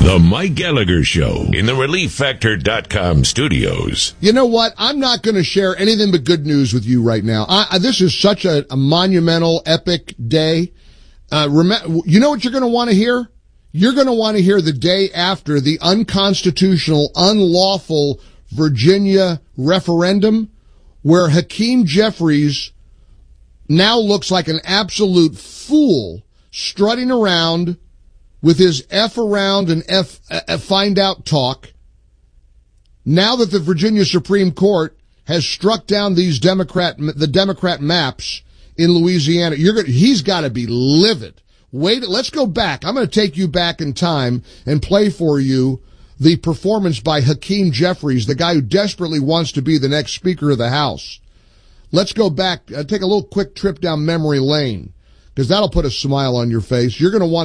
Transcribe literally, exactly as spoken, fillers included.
The Mike Gallagher Show in the Relief Factor dot com studios. You know what? I'm not going to share anything but good news with you right now. I, I, this is such a, a monumental, epic day. Uh, rem- you know what you're going to want to hear? You're going to want to hear the day after the unconstitutional, unlawful Virginia referendum, where Hakeem Jeffries now looks like an absolute fool strutting around with his F around and F uh, find out talk. Now that the Virginia Supreme Court has struck down these Democrat, the Democrat maps in Louisiana, you're gonna, he's got to be livid. Wait, let's go back. I'm going to take you back in time and play for you the performance by Hakeem Jeffries, the guy who desperately wants to be the next Speaker of the House. Let's go back, uh, take a little quick trip down memory lane, because that'll put a smile on your face. You're going to want